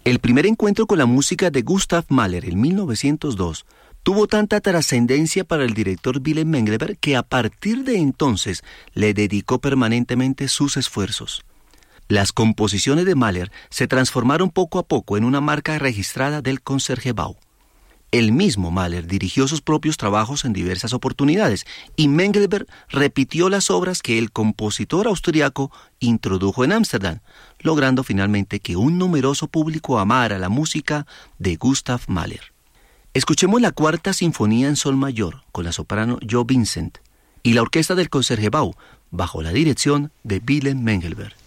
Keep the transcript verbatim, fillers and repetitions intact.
El primer encuentro con la música de Gustav Mahler en mil novecientos dos tuvo tanta trascendencia para el director Wilhelm Mengelberg que a partir de entonces le dedicó permanentemente sus esfuerzos. Las composiciones de Mahler se transformaron poco a poco en una marca registrada del Concertgebouw. El mismo Mahler dirigió sus propios trabajos en diversas oportunidades y Mengelberg repitió las obras que el compositor austriaco introdujo en Ámsterdam, logrando finalmente que un numeroso público amara la música de Gustav Mahler. Escuchemos la cuarta sinfonía en sol mayor con la soprano Jo Vincent y la orquesta del Concertgebouw bajo la dirección de Wilhelm Mengelberg.